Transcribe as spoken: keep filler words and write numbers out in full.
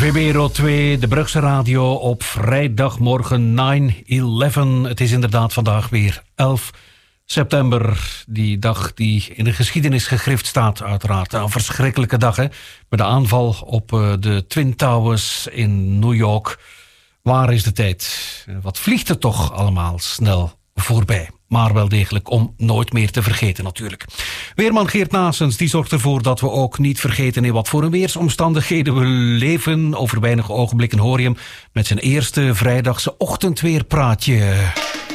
V B R O twee, de Brugse Radio op vrijdagmorgen nine eleven. Het is inderdaad vandaag weer elf september. Die dag die in de geschiedenis gegrift staat uiteraard. Een verschrikkelijke dag, hè? Met de aanval op de Twin Towers in New York. Waar is de tijd? Wat vliegt er toch allemaal snel voorbij. Maar wel degelijk om nooit meer te vergeten natuurlijk. Weerman Geert Naessens die zorgt ervoor dat we ook niet vergeten in wat voor een weersomstandigheden we leven. Over weinig ogenblikken hoor je hem met zijn eerste vrijdagse ochtendweerpraatje.